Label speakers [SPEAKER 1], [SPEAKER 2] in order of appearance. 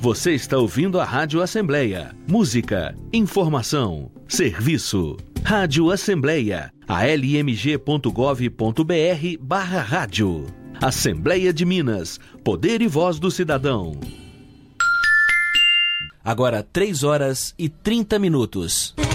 [SPEAKER 1] Você está ouvindo a Rádio Assembleia. Música, informação, serviço. Rádio Assembleia, almg.gov.br/rádio. Assembleia de Minas, poder e voz do cidadão.
[SPEAKER 2] Agora 3 horas e 30 minutos.